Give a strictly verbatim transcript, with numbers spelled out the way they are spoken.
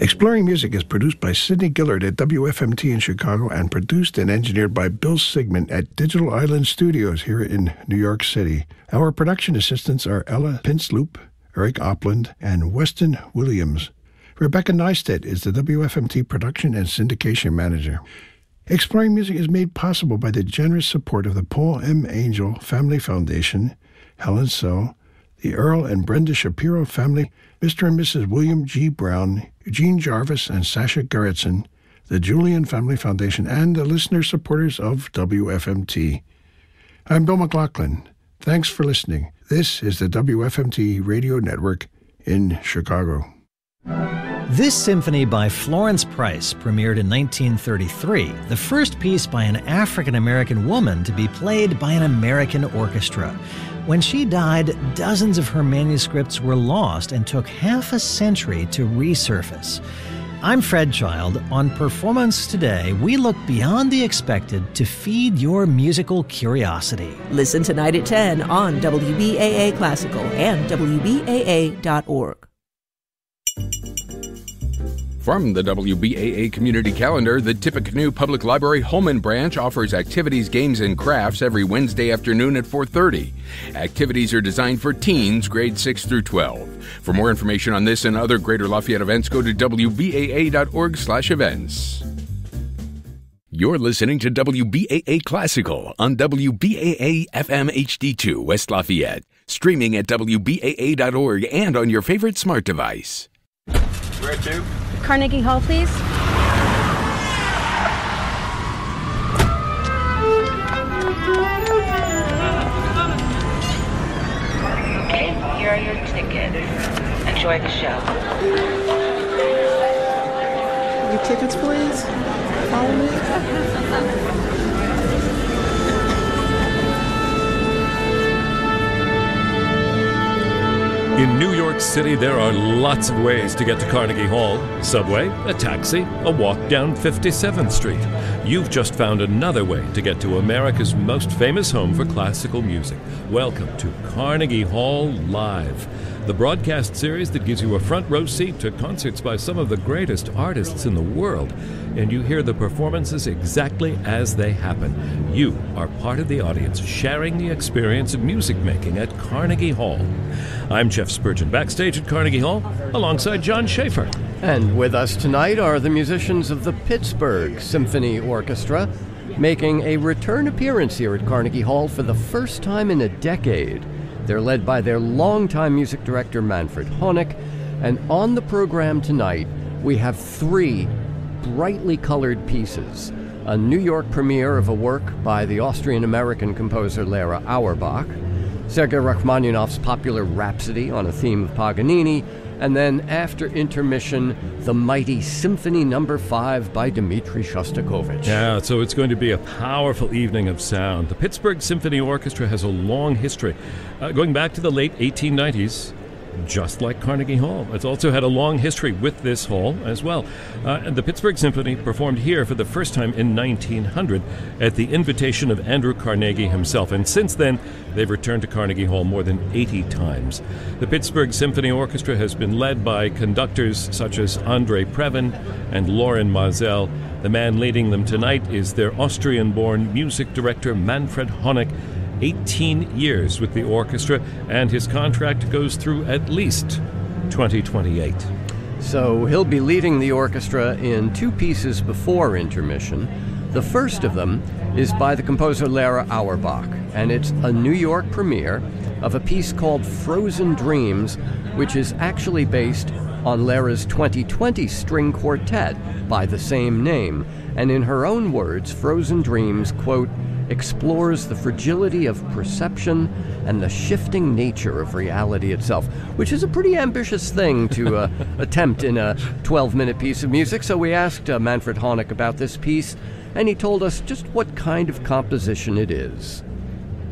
Exploring Music is produced by Sidney Gillard at W F M T in Chicago and produced and engineered by Bill Sigmund at Digital Island Studios here in New York City. Our production assistants are Ella Pinsloop, Eric Opland, and Weston Williams. Rebecca Neistat is the W F M T production and syndication manager. Exploring Music is made possible by the generous support of the Paul M. Angel Family Foundation, Helen So, the Earl and Brenda Shapiro family, Mister and Missus William G. Brown, Eugene Jarvis, and Sasha Gerritsen, the Julian Family Foundation, and the listener supporters of W F M T. I'm Bill McLaughlin. Thanks for listening. This is the W F M T Radio Network in Chicago. This symphony by Florence Price premiered in nineteen thirty-three, the first piece by an African-American woman to be played by an American orchestra. When she died, dozens of her manuscripts were lost and took half a century to resurface. I'm Fred Child. On Performance Today, we look beyond the expected to feed your musical curiosity. Listen tonight at ten on W B A A Classical and W B A A dot org. From the W B A A Community Calendar, the Tippecanoe Public Library Holman Branch offers activities, games, and crafts every Wednesday afternoon at four thirty. Activities are designed for teens, grades six through twelve. For more information on this and other Greater Lafayette events, go to W B A A dot org slash events. You're listening to W B A A Classical on W B A A F M H D two West Lafayette, streaming at W B A A dot org and on your favorite smart device. Where to? Carnegie Hall, please. Okay, here are your tickets. Enjoy the show. Your tickets, please. Follow me. In New York City, there are lots of ways to get to Carnegie Hall. Subway, a taxi, a walk down fifty-seventh Street. You've just found another way to get to America's most famous home for classical music. Welcome to Carnegie Hall Live, the broadcast series that gives you a front row seat to concerts by some of the greatest artists in the world. And you hear the performances exactly as they happen. You are part of the audience sharing the experience of music making at Carnegie Hall. I'm Jeff Spurgeon, backstage at Carnegie Hall, alongside John Schaefer. And with us tonight are the musicians of the Pittsburgh Symphony Orchestra, making a return appearance here at Carnegie Hall for the first time in a decade. They're led by their longtime music director, Manfred Honeck. And on the program tonight, we have three brightly colored pieces. A New York premiere of a work by the Austrian-American composer Lera Auerbach, Sergei Rachmaninoff's popular Rhapsody on a theme of Paganini, and then after intermission, the mighty Symphony Number Five by Dmitri Shostakovich. Yeah, so it's going to be a powerful evening of sound. The Pittsburgh Symphony Orchestra has a long history, uh, going back to the late eighteen nineties. Just like Carnegie Hall. It's also had a long history with this hall as well. Uh, the Pittsburgh Symphony performed here for the first time in nineteen hundred at the invitation of Andrew Carnegie himself, and since then they've returned to Carnegie Hall more than eighty times. The Pittsburgh Symphony Orchestra has been led by conductors such as Andre Previn and Loren Mazel. The man leading them tonight is their Austrian-born music director Manfred Honeck, eighteen years with the orchestra, and his contract goes through at least twenty twenty-eight. So he'll be leading the orchestra in two pieces before intermission. The first of them is by the composer Lera Auerbach, and it's a New York premiere of a piece called Frozen Dreams, which is actually based on Lera's twenty twenty string quartet by the same name. And in her own words, Frozen Dreams, quote, explores the fragility of perception and the shifting nature of reality itself, which is a pretty ambitious thing to uh, attempt in a twelve-minute piece of music. So we asked uh, Manfred Honeck about this piece, and he told us just what kind of composition it is.